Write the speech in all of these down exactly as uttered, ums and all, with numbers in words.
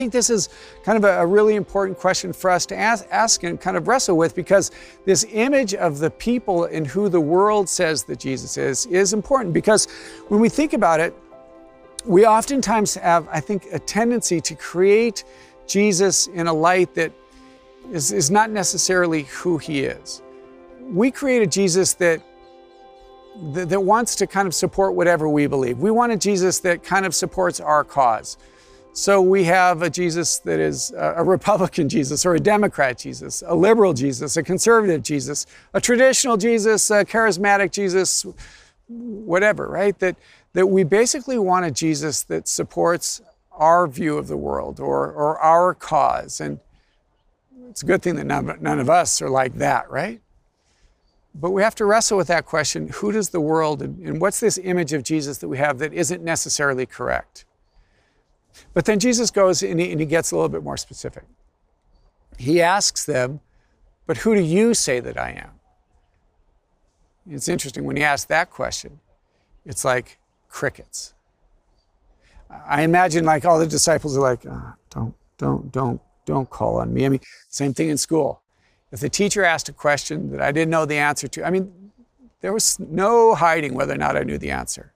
think this is kind of a, a really important question for us to ask, ask and kind of wrestle with, because this image of the people in who the world says that Jesus is, is important. Because when we think about it, we oftentimes have, I think, a tendency to create Jesus in a light that is, is not necessarily who he is. We create a Jesus that, that, that wants to kind of support whatever we believe. We want a Jesus that kind of supports our cause. So we have a Jesus that is a Republican Jesus, or a Democrat Jesus, a liberal Jesus, a conservative Jesus, a traditional Jesus, a charismatic Jesus, whatever, right? That, that we basically want a Jesus that supports our view of the world, or, or our cause. And it's a good thing that none, none of us are like that, right? But we have to wrestle with that question: who does the world, and, and what's this image of Jesus that we have that isn't necessarily correct? But then Jesus goes and he, and he gets a little bit more specific. He asks them, but who do you say that I am? It's interesting, when he asks that question, it's like crickets. I imagine like all the disciples are like, oh, don't, don't, don't, don't call on me. I mean, same thing in school. If the teacher asked a question that I didn't know the answer to, I mean, there was no hiding whether or not I knew the answer.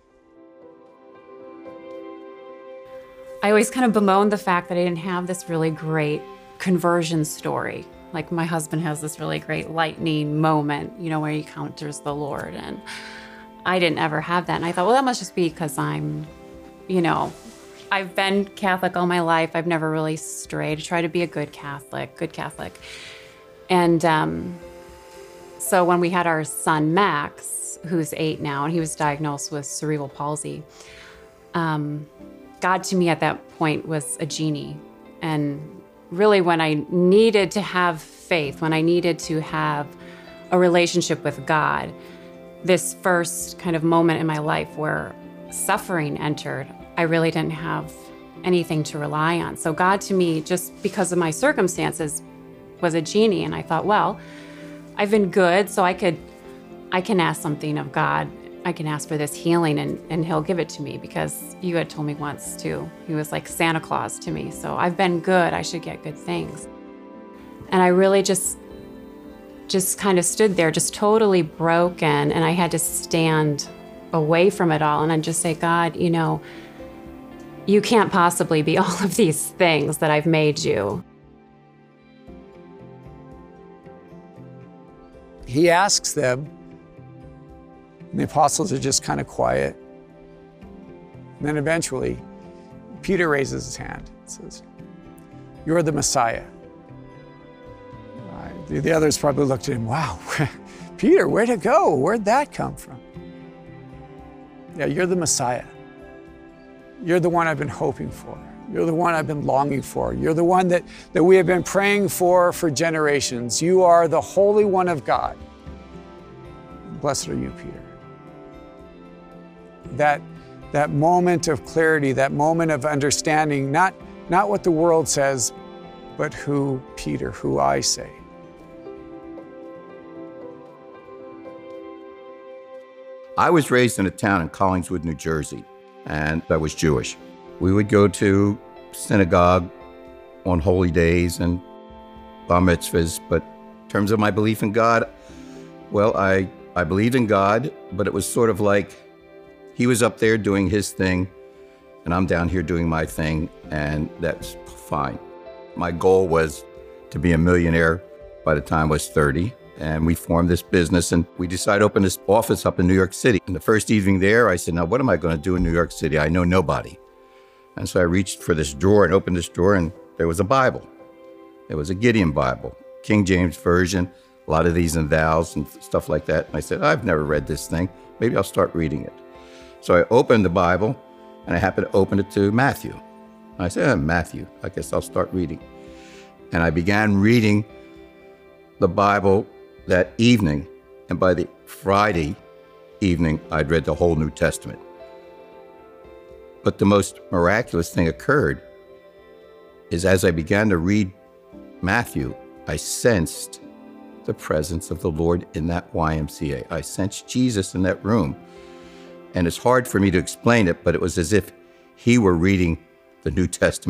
I always kind of bemoaned the fact that I didn't have this really great conversion story. Like, my husband has this really great lightning moment, you know, where he encounters the Lord. And I didn't ever have that. And I thought, well, that must just be because I'm, you know, I've been Catholic all my life. I've never really strayed. I try to be a good Catholic, good Catholic. And um, so when we had our son, Max, who's eight now, and he was diagnosed with cerebral palsy, um, God to me at that point was a genie. And really, when I needed to have faith, when I needed to have a relationship with God, this first kind of moment in my life where suffering entered, I really didn't have anything to rely on. So God to me, just because of my circumstances, was a genie. And I thought, well, I've been good, so I could, I can ask something of God. I can ask for this healing, and, and he'll give it to me, because you had told me once too. He was like Santa Claus to me. So I've been good, I should get good things. And I really just, just kind of stood there, just totally broken. And I had to stand away from it all and then just say, God, you know, you can't possibly be all of these things that I've made you. He asks them, and the apostles are just kind of quiet. And then eventually, Peter raises his hand and says, "You're the Messiah." Uh, the, the others probably looked at him, wow, Peter, where'd it go? Where'd that come from? Yeah, you're the Messiah. You're the one I've been hoping for. You're the one I've been longing for. You're the one that, that we have been praying for for generations. You are the Holy One of God. Blessed are you, Peter. That, that moment of clarity, that moment of understanding, not, not what the world says, but who Peter, who I say. I was raised in a town in Collingswood, New Jersey, and I was Jewish. We would go to synagogue on holy days and bar mitzvahs, but in terms of my belief in God, well, I, I believed in God, but it was sort of like he was up there doing his thing, and I'm down here doing my thing, and that's fine. My goal was to be a millionaire by the time I was thirty, and we formed this business, and we decided to open this office up in New York City. And the first evening there, I said, now what am I going to do in New York City? I know nobody. And so I reached for this drawer and opened this drawer, and there was a Bible. It was a Gideon Bible, King James Version, a lot of these and thous and stuff like that. And I said, I've never read this thing. Maybe I'll start reading it. So I opened the Bible, and I happened to open it to Matthew. And I said, oh, Matthew, I guess I'll start reading. And I began reading the Bible that evening, and by the Friday evening, I'd read the whole New Testament. But the most miraculous thing occurred is as I began to read Matthew, I sensed the presence of the Lord in that Y M C A. I sensed Jesus in that room. And it's hard for me to explain it, but it was as if he were reading the New Testament